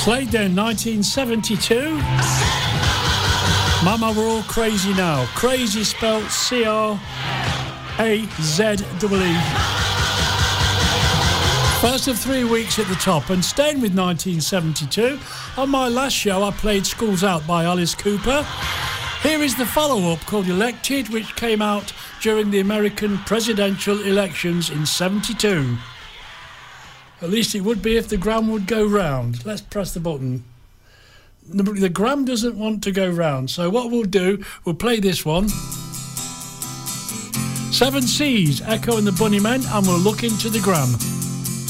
Slade then, 1972. Mama, we're all crazy now. Crazy spelt C-R-A-Z-E-E. First of 3 weeks at the top, and staying with 1972, on my last show I played Schools Out by Alice Cooper. Here is the follow-up called Elected, which came out during the American presidential elections in 72. At least it would be if the gram would go round. Let's press the button. The gram doesn't want to go round, so what we'll do, we'll play this one. Seven Seas, Echo and the Bunnymen, and we'll look into the gram.